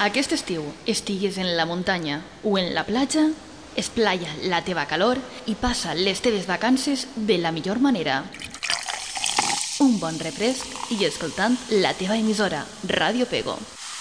Aquest estiu estigues en la muntanya o en la platja, esplaia la teva calor i passa les teves vacances de la millor manera. Un bon refresc i escoltant la teva emissora, Ràdio Pego.